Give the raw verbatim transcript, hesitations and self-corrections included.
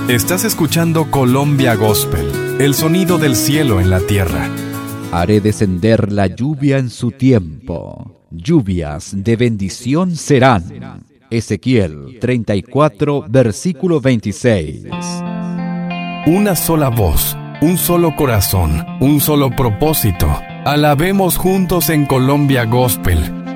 Estás escuchando Colombia Gospel, el sonido del cielo en la tierra. Haré descender la lluvia en su tiempo. Lluvias de bendición serán. Ezequiel treinta y cuatro, versículo veintiséis. Una sola voz, un solo corazón, un solo propósito. Alabemos juntos en Colombia Gospel.